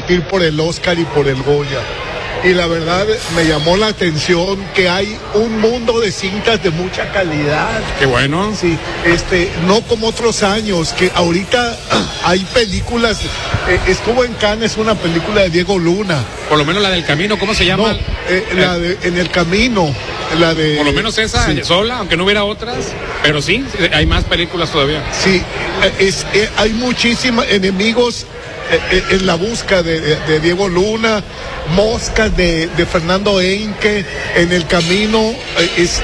competir por el Oscar y por el Goya. Y la verdad me llamó la atención que hay un mundo de cintas de mucha calidad. Qué bueno. Sí, no como otros años, que ahorita hay películas, estuvo en Cannes una película de Diego Luna. Por lo menos la del Camino, ¿cómo se llama? No, la de En el Camino, la de... Por lo menos esa, sí. Sola, aunque no hubiera otras, pero sí, hay más películas todavía. Sí, hay muchísimas enemigos. En la busca de Diego Luna, Moscas de Fernando Henke, En el Camino, es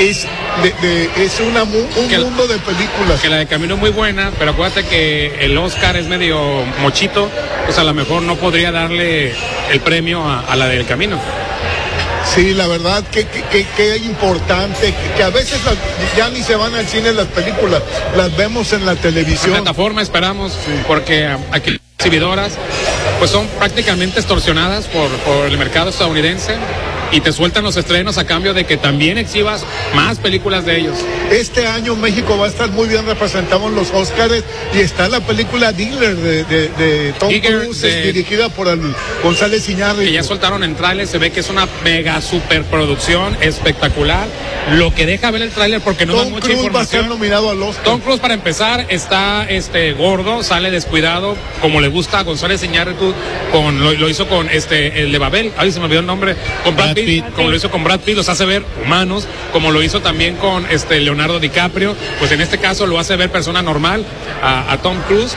un mundo de películas. Que la de Camino es muy buena, pero acuérdate que el Oscar es medio mochito, pues a lo mejor no podría darle el premio a la del Camino. Sí, la verdad que es importante, que a veces ya ni se van al cine las películas, las vemos en la televisión. En plataforma esperamos, sí. Porque aquí las exhibidoras pues son prácticamente extorsionadas por el mercado estadounidense y te sueltan los estrenos a cambio de que también exhibas más películas de ellos. Este año México va a estar muy bien representado en los Óscares y está la película Dealer de Tom Cruise, dirigida por el González Iñárritu. Que ya soltaron en tráiler, se ve que es una mega superproducción espectacular. Lo que deja ver el tráiler porque no da mucha información. Tom Cruise va a ser nominado al Oscar. Tom Cruise, para empezar, está gordo, sale descuidado, como le gusta a González Iñárritu, lo hizo con el de Babel, ay, se me olvidó el nombre, con Brad Pitt, como lo hizo con Brad Pitt, los hace ver humanos, como lo hizo también con Leonardo DiCaprio, pues en este caso lo hace ver persona normal a Tom Cruise.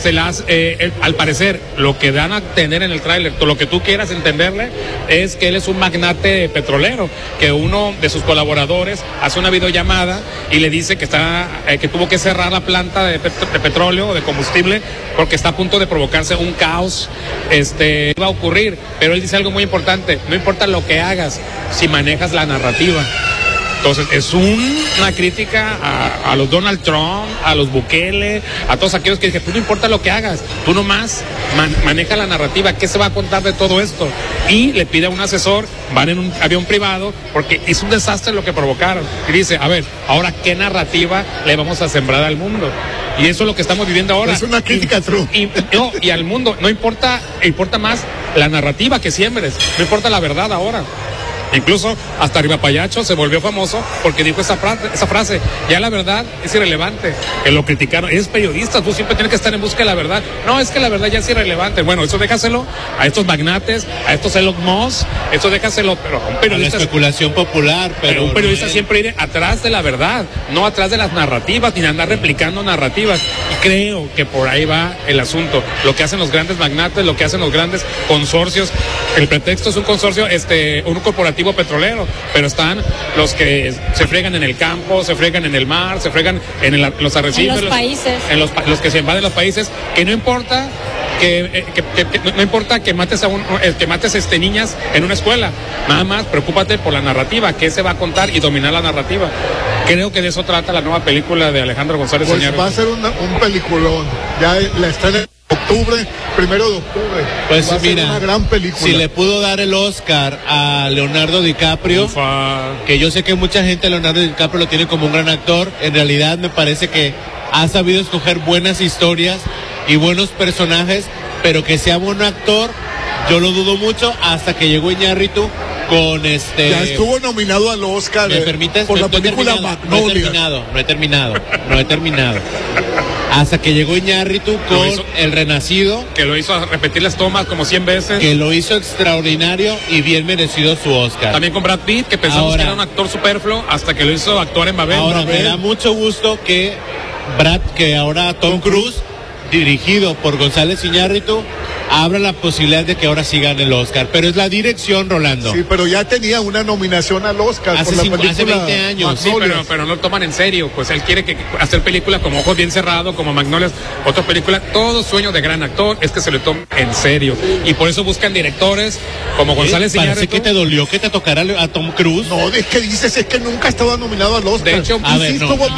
Al parecer, lo que dan a entender en el tráiler, lo que tú quieras entenderle, es que él es un magnate petrolero, que uno de sus colaboradores hace una videollamada y le dice que tuvo que cerrar la planta de petróleo o de combustible porque está a punto de provocarse un caos, va a ocurrir, pero él dice algo muy importante: no importa lo que hagas, si manejas la narrativa. Entonces es una crítica a los Donald Trump, a los Bukele, a todos aquellos que dicen, tú no importa lo que hagas, tú nomás maneja la narrativa, ¿qué se va a contar de todo esto? Y le pide a un asesor, van en un avión privado, porque es un desastre lo que provocaron. Y dice, a ver, ahora ¿qué narrativa le vamos a sembrar al mundo? Y eso es lo que estamos viviendo ahora. Es una crítica true. Y al mundo, importa más la narrativa que siembres, no importa la verdad ahora. Incluso hasta Arriba Payacho se volvió famoso porque dijo esa frase, ya la verdad es irrelevante, que lo criticaron, eres periodista, tú siempre tienes que estar en busca de la verdad. No, es que la verdad ya es irrelevante. Bueno, eso déjaselo a estos magnates, a estos Elon Musk, eso déjaselo, pero a un periodista... A la especulación popular, pero un periodista siempre irá atrás de la verdad, no atrás de las narrativas, ni andar replicando narrativas. Y creo que por ahí va el asunto. Lo que hacen los grandes magnates, lo que hacen los grandes consorcios, el pretexto es un consorcio, un corporativo petrolero, pero están los que se friegan en el campo, se friegan en el mar, se friegan en los arrecifes, en los países, los que se invaden los países, que no importa no importa que mates niñas en una escuela, nada más preocúpate por la narrativa, qué se va a contar y dominar la narrativa. Creo que de eso trata la nueva película de Alejandro González Iñárritu. Va a ser un peliculón, ya la está en octubre, 1 de octubre. Pues mira, una gran película. Si le pudo dar el Oscar a Leonardo DiCaprio, que yo sé que mucha gente Leonardo DiCaprio lo tiene como un gran actor, en realidad me parece que ha sabido escoger buenas historias y buenos personajes, pero que sea buen actor, yo lo dudo mucho, hasta que llegó Iñárritu con Ya estuvo nominado al Oscar. ¿Me permites? Por la película Magnolia. No he terminado. Hasta que llegó Iñárritu con El Renacido. Que lo hizo repetir las tomas como 100 veces. Que lo hizo extraordinario y bien merecido su Oscar. También con Brad Pitt, que pensamos que era un actor superfluo, hasta que lo hizo actuar en Babel. Ahora, me da mucho gusto que ahora Tom Cruise, dirigido por González Iñárritu, abra la posibilidad de que ahora sí gane el Oscar, pero es la dirección, Rolando. Sí, pero ya tenía una nominación al Oscar hace 20 años. Sí, pero no lo toman en serio, pues él quiere hacer películas como Ojos Bien Cerrados, como Magnolias, otra película. Todo sueño de gran actor es que se le tome en serio, y por eso buscan directores como González Iñárritu. Parece que te dolió que te tocara a Tom Cruise. No, es que es que nunca estaba nominado al Oscar. De hecho, a ver,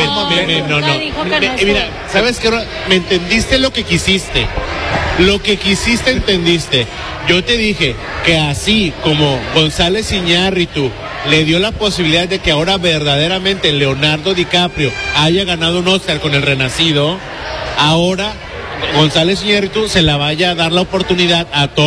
mira, ¿sabes qué? ¿Me entendiste lo que quisiste? Lo que quisiste, entendiste. Yo te dije que así como González Iñárritu le dio la posibilidad de que ahora verdaderamente Leonardo DiCaprio haya ganado un Oscar con El Renacido, ahora González Iñárritu se la vaya a dar la oportunidad a todos